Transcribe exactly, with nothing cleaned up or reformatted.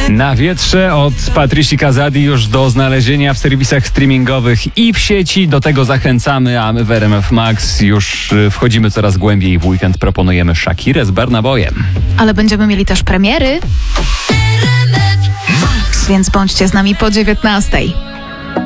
Na wietrze od Patrici Kazadi już do znalezienia w serwisach streamingowych i w sieci. Do tego zachęcamy, a my w R M F Max już wchodzimy coraz głębiej. W weekend proponujemy Shakirę z Burna Boyem. Ale będziemy mieli też premiery, więc bądźcie z nami po dziewiętnastej.